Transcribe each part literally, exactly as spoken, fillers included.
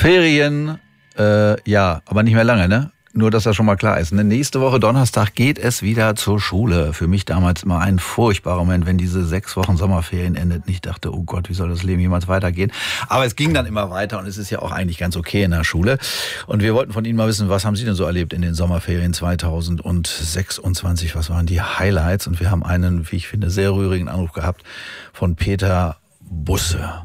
Ferien, äh, ja, aber nicht mehr lange, ne? Nur, dass das schon mal klar ist. Ne? Nächste Woche Donnerstag geht es wieder zur Schule. Für mich damals immer ein furchtbarer Moment, wenn diese sechs Wochen Sommerferien endet. Ich dachte, oh Gott, wie soll das Leben jemals weitergehen? Aber es ging dann immer weiter und es ist ja auch eigentlich ganz okay in der Schule. Und wir wollten von Ihnen mal wissen, was haben Sie denn so erlebt in den Sommerferien zweitausendsechsundzwanzig? Was waren die Highlights? Und wir haben einen, wie ich finde, sehr rührigen Anruf gehabt von Peter Busse.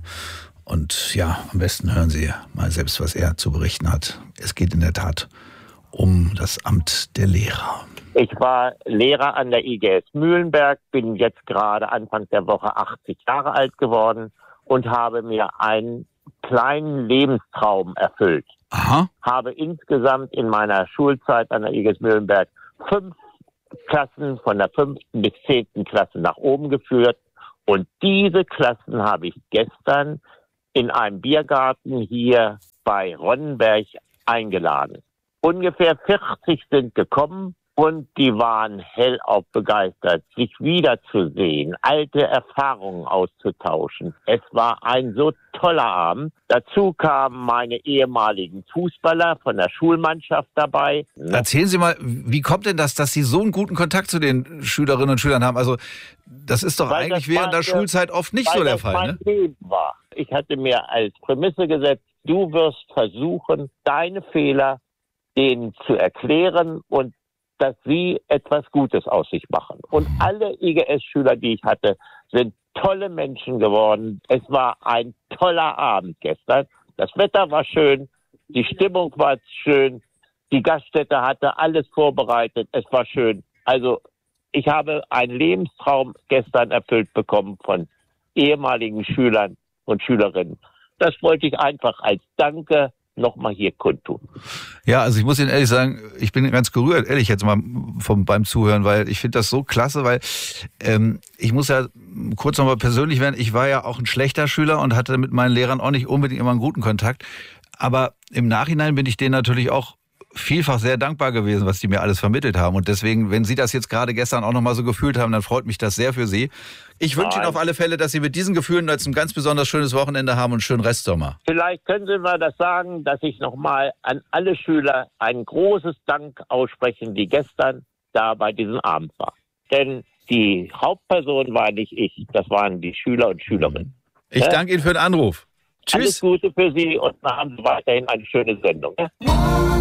Und ja, am besten hören Sie mal selbst, was er zu berichten hat. Es geht in der Tat um das Amt der Lehrer. Ich war Lehrer an der I G S Mühlenberg, bin jetzt gerade Anfang der Woche achtzig Jahre alt geworden und habe mir einen kleinen Lebenstraum erfüllt. Aha. Habe insgesamt in meiner Schulzeit an der I G S Mühlenberg fünf Klassen von der fünften bis zehnten Klasse nach oben geführt. Und diese Klassen habe ich gestern in einem Biergarten hier bei Ronnenberg eingeladen. Ungefähr vierzig sind gekommen und die waren hellauf begeistert, sich wiederzusehen, alte Erfahrungen auszutauschen. Es war ein so toller Abend. Dazu kamen meine ehemaligen Fußballer von der Schulmannschaft dabei. Erzählen Sie mal, wie kommt denn das, dass Sie so einen guten Kontakt zu den Schülerinnen und Schülern haben? Also das ist doch Weil eigentlich das während der meine- Schulzeit oft nicht so weil der das Fall, mein ne? Leben war. Ich hatte mir als Prämisse gesetzt, du wirst versuchen, deine Fehler denen zu erklären und dass sie etwas Gutes aus sich machen. Und alle I G S-Schüler, die ich hatte, sind tolle Menschen geworden. Es war ein toller Abend gestern. Das Wetter war schön, die Stimmung war schön, die Gaststätte hatte alles vorbereitet. Es war schön. Also ich habe einen Lebenstraum gestern erfüllt bekommen von ehemaligen Schülern und Schülerinnen. Das wollte ich einfach als Danke nochmal hier kundtun. Ja, also ich muss Ihnen ehrlich sagen, ich bin ganz gerührt, ehrlich jetzt mal vom, beim Zuhören, weil ich finde das so klasse, weil ähm, ich muss ja kurz nochmal persönlich werden, ich war ja auch ein schlechter Schüler und hatte mit meinen Lehrern auch nicht unbedingt immer einen guten Kontakt, aber im Nachhinein bin ich denen natürlich auch vielfach sehr dankbar gewesen, was die mir alles vermittelt haben. Und deswegen, wenn Sie das jetzt gerade gestern auch nochmal so gefühlt haben, dann freut mich das sehr für Sie. Ich wünsche Ihnen auf alle Fälle, dass Sie mit diesen Gefühlen jetzt ein ganz besonders schönes Wochenende haben und einen schönen Restsommer. Vielleicht können Sie mal das sagen, dass ich nochmal an alle Schüler ein großes Dank aussprechen, die gestern da bei diesem Abend waren. Denn die Hauptperson war nicht ich, das waren die Schüler und Schülerinnen. Ich Ja? danke Ihnen für den Anruf. Alles Tschüss. Gute für Sie und haben Sie weiterhin eine schöne Sendung. Ja?